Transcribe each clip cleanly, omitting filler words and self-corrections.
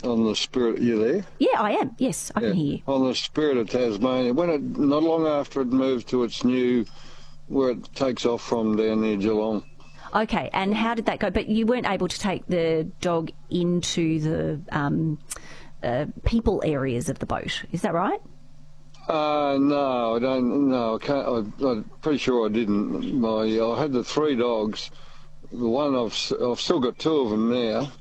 on the Spirit. You there? Yeah, I am. Yes, I can hear you. On the Spirit of Tasmania. Not long after it moved to its new, where it takes off from down near Geelong. Okay, and how did that go? But you weren't able to take the dog into the people areas of the boat, is that right? No, I don't. No, I can't. I'm pretty sure I didn't. I had the 3 dogs. The one I've still got 2 of them now.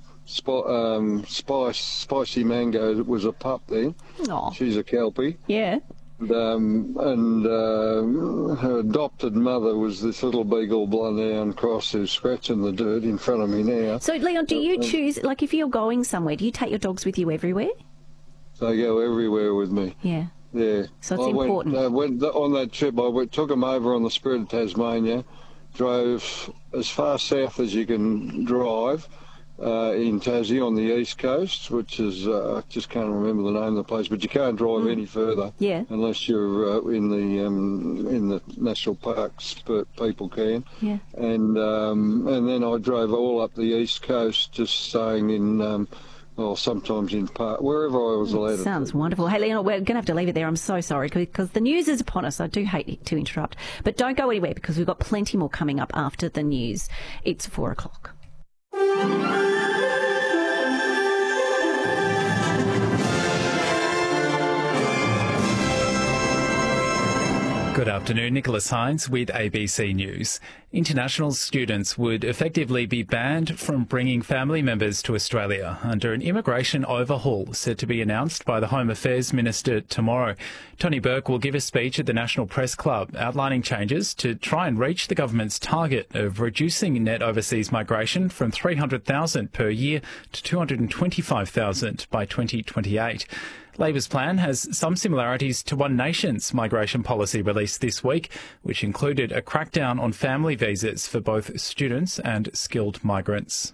Spicy Mango was a pup then. Oh. She's a Kelpie. Yeah. And her adopted mother was this little beagle Bloodhound Cross who's scratching the dirt in front of me now. So, Leon, do you choose, like if you're going somewhere, do you take your dogs with you everywhere? They go everywhere with me. Yeah. Yeah. So it's important. On that trip, took them over on the Spirit of Tasmania, drove as far south as you can drive in Tassie on the east coast, which is, I just can't remember the name of the place, but you can't drive any further unless you're in the national parks, but people can. Yeah. And then I drove all up the east coast, just staying in... sometimes in part, wherever I was allowed. Sounds wonderful. Hey, Leon, we're going to have to leave it there. I'm so sorry because the news is upon us. I do hate to interrupt. But don't go anywhere because we've got plenty more coming up after the news. It's 4 o'clock. Good afternoon, Nicholas Hines with ABC News. International students would effectively be banned from bringing family members to Australia under an immigration overhaul set to be announced by the Home Affairs Minister tomorrow. Tony Burke will give a speech at the National Press Club outlining changes to try and reach the government's target of reducing net overseas migration from 300,000 per year to 225,000 by 2028. Labor's plan has some similarities to One Nation's migration policy released this week, which included a crackdown on family visas for both students and skilled migrants.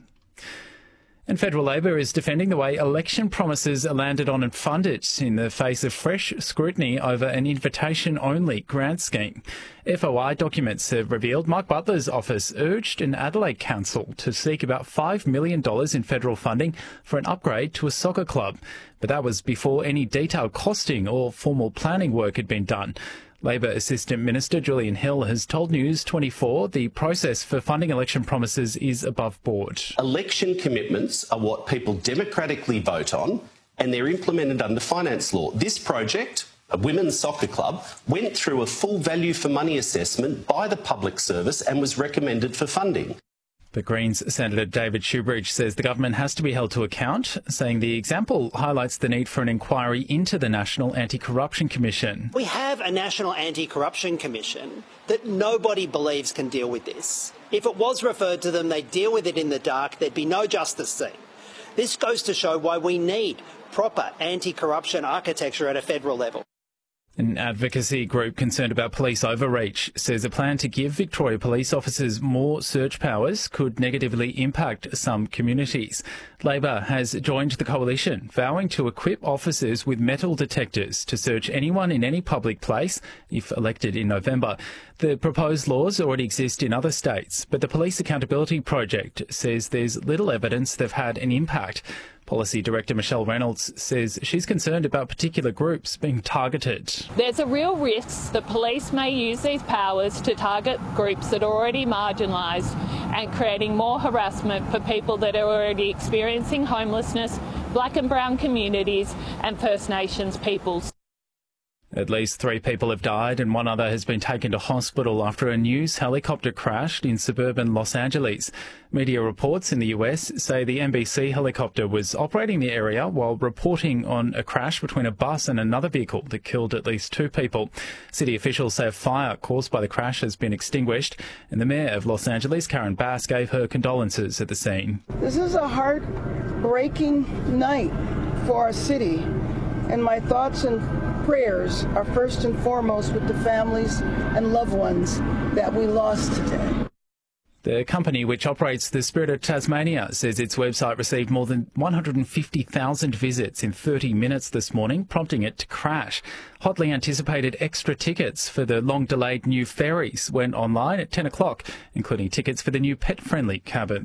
And Federal Labor is defending the way election promises are landed on and funded in the face of fresh scrutiny over an invitation-only grant scheme. FOI documents have revealed Mark Butler's office urged an Adelaide council to seek about $5 million in federal funding for an upgrade to a soccer club. But that was before any detailed costing or formal planning work had been done. Labor Assistant Minister Julian Hill has told News 24 the process for funding election promises is above board. Election commitments are what people democratically vote on and they're implemented under finance law. This project, a women's soccer club, went through a full value for money assessment by the Public Service and was recommended for funding. The Greens Senator David Shoebridge says the government has to be held to account, saying the example highlights the need for an inquiry into the National Anti-Corruption Commission. We have a National Anti-Corruption Commission that nobody believes can deal with this. If it was referred to them, they'd deal with it in the dark, there'd be no justice seen. This goes to show why we need proper anti-corruption architecture at a federal level. An advocacy group concerned about police overreach says a plan to give Victoria police officers more search powers could negatively impact some communities. Labor has joined the coalition, vowing to equip officers with metal detectors to search anyone in any public place if elected in November. The proposed laws already exist in other states, but the Police Accountability Project says there's little evidence they've had an impact. Policy Director Michelle Reynolds says she's concerned about particular groups being targeted. There's a real risk that police may use these powers to target groups that are already marginalised and creating more harassment for people that are already experiencing homelessness, black and brown communities and First Nations peoples. At least 3 people have died and 1 other has been taken to hospital after a news helicopter crashed in suburban Los Angeles. Media reports in the US say the NBC helicopter was operating the area while reporting on a crash between a bus and another vehicle that killed at least 2 people. City officials say a fire caused by the crash has been extinguished, and the mayor of Los Angeles, Karen Bass, gave her condolences at the scene. This is a heartbreaking night for our city, and my thoughts and prayers are first and foremost with the families and loved ones that we lost today. The company, which operates the Spirit of Tasmania, says its website received more than 150,000 visits in 30 minutes this morning, prompting it to crash. Hotly anticipated extra tickets for the long-delayed new ferries went online at 10 o'clock, including tickets for the new pet-friendly cabins.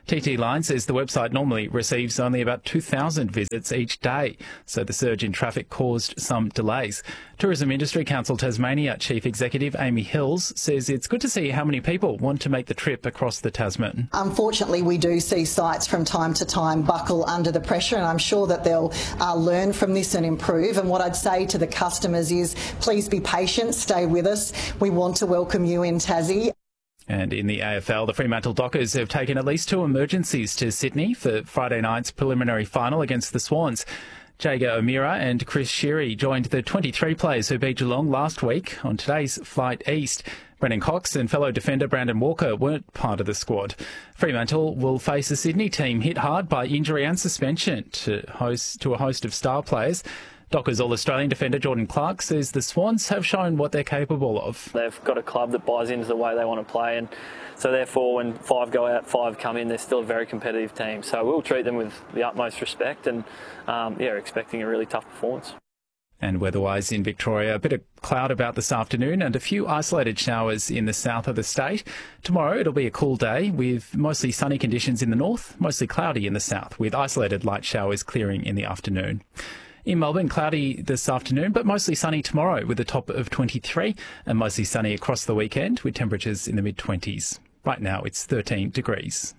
TT Line says the website normally receives only about 2,000 visits each day, so the surge in traffic caused some delays. Tourism Industry Council Tasmania Chief Executive Amy Hills says it's good to see how many people want to make the trip across the Tasman. Unfortunately, we do see sites from time to time buckle under the pressure, and I'm sure that they'll learn from this and improve. And what I'd say to the customers is please be patient, stay with us. We want to welcome you in Tassie. And in the AFL, the Fremantle Dockers have taken at least 2 emergencies to Sydney for Friday night's preliminary final against the Swans. Jager O'Meara and Chris Sheary joined the 23 players who beat Geelong last week on today's flight east. Brennan Cox and fellow defender Brandon Walker weren't part of the squad. Fremantle will face a Sydney team hit hard by injury and suspension to a host of star players. Dockers All-Australian defender Jordan Clark says the Swans have shown what they're capable of. They've got a club that buys into the way they want to play, and so therefore when 5 go out, 5 come in, they're still a very competitive team. So we'll treat them with the utmost respect and, expecting a really tough performance. And weather-wise in Victoria, a bit of cloud about this afternoon and a few isolated showers in the south of the state. Tomorrow it'll be a cool day with mostly sunny conditions in the north, mostly cloudy in the south, with isolated light showers clearing in the afternoon. In Melbourne, cloudy this afternoon, but mostly sunny tomorrow with a top of 23 and mostly sunny across the weekend with temperatures in the mid-20s. Right now it's 13 degrees.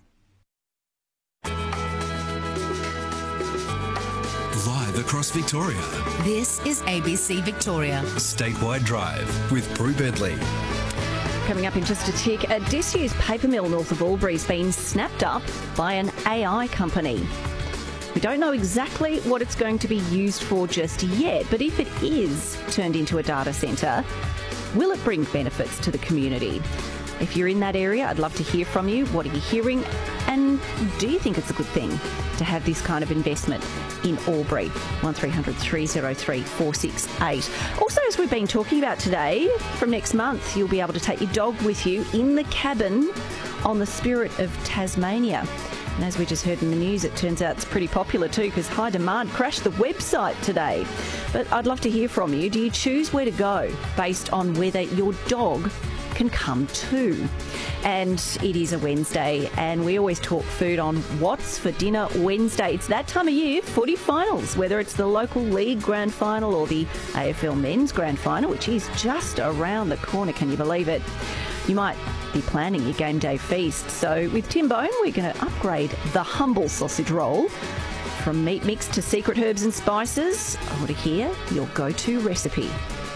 Live across Victoria. This is ABC Victoria. Statewide Drive with Prue Bedley. Coming up in just a tick, a disused paper mill north of Albury's been snapped up by an AI company. We don't know exactly what it's going to be used for just yet, but if it is turned into a data centre, will it bring benefits to the community? If you're in that area, I'd love to hear from you. What are you hearing? And do you think it's a good thing to have this kind of investment in Albury? 1300 303 468. Also, as we've been talking about today, from next month, you'll be able to take your dog with you in the cabin on the Spirit of Tasmania. And as we just heard in the news, it turns out it's pretty popular too because High Demand crashed the website today. But I'd love to hear from you. Do you choose where to go based on whether your dog can come too? And it is a Wednesday and we always talk food on What's for Dinner Wednesday. It's that time of year, footy finals, whether it's the local league grand final or the AFL men's grand final, which is just around the corner. Can you believe it? You might be planning your game day feast. So with Tim Bone, we're going to upgrade the humble sausage roll from meat mix to secret herbs and spices. I want to hear your go-to recipe.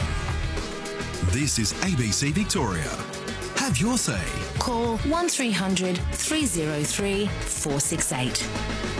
This is ABC Victoria. Have your say. Call 1300 303 468.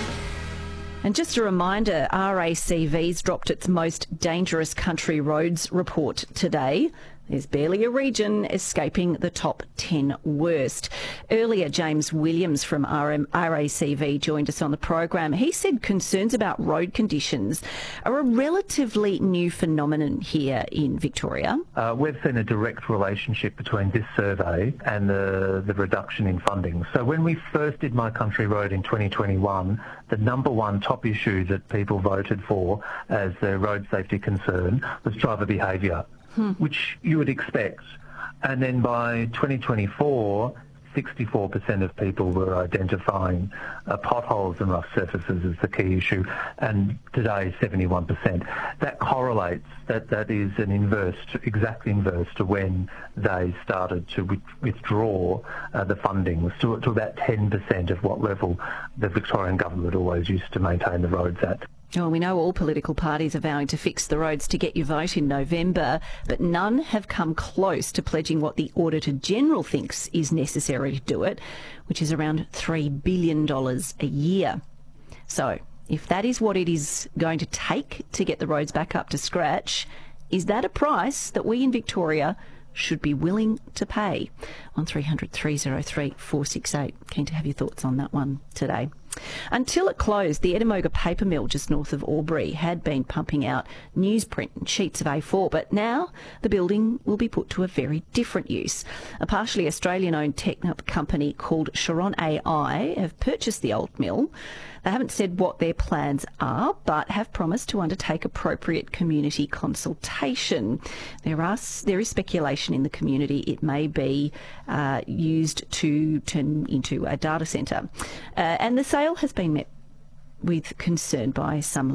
And just a reminder, RACV's dropped its most dangerous country roads report today. There's barely a region escaping the top 10 worst. Earlier, James Williams from RACV joined us on the program. He said concerns about road conditions are a relatively new phenomenon here in Victoria. We've seen a direct relationship between this survey and the reduction in funding. So when we first did My Country Road in 2021, the number one top issue that people voted for as their road safety concern was driver behaviour. Which you would expect. And then by 2024, 64% of people were identifying potholes and rough surfaces as the key issue, and today 71%. That correlates, that is an exact inverse to when they started to withdraw the funding, to about 10% of what level the Victorian government always used to maintain the roads at. Well, we know all political parties are vowing to fix the roads to get your vote in November, but none have come close to pledging what the Auditor-General thinks is necessary to do it, which is around $3 billion a year. So, if that is what it is going to take to get the roads back up to scratch, is that a price that we in Victoria should be willing to pay? 1300 303 468. Keen to have your thoughts on that one today. Until it closed, the Edamoga paper mill just north of Albury had been pumping out newsprint and sheets of A4, but now the building will be put to a very different use. A partially Australian-owned tech company called Chiron AI have purchased the old mill. They haven't said what their plans are, but have promised to undertake appropriate community consultation. There is speculation in the community it may be used to turn into a data centre. And the sale has been met with concern by some